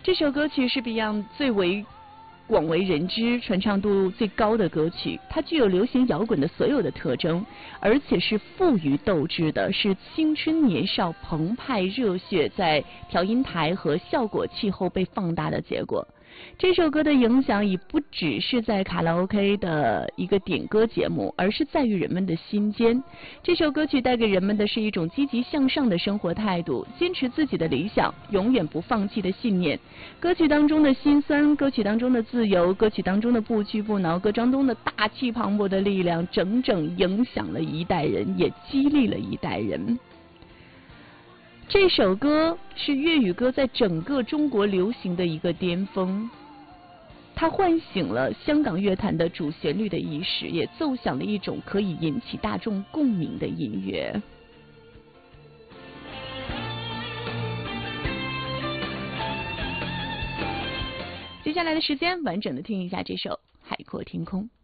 这首歌曲是 Beyond 最为广为人知、传唱度最高的歌曲，它具有流行摇滚的所有的特征，而且是富于斗志的，是青春年少澎湃热血在调音台和效果器后被放大的结果。这首歌的影响已不只是在卡拉 OK 的一个点歌节目，而是在于人们的心间。这首歌曲带给人们的是一种积极向上的生活态度，坚持自己的理想，永远不放弃的信念。歌曲当中的辛酸，歌曲当中的自由，歌曲当中的不屈不挠，歌当中的大气磅礴的力量，整整影响了一代人，也激励了一代人。这首歌是粤语歌在整个中国流行的一个巅峰，它唤醒了香港乐坛的主旋律的意识，也奏响了一种可以引起大众共鸣的音乐。接下来的时间，完整的听一下这首《海阔天空》。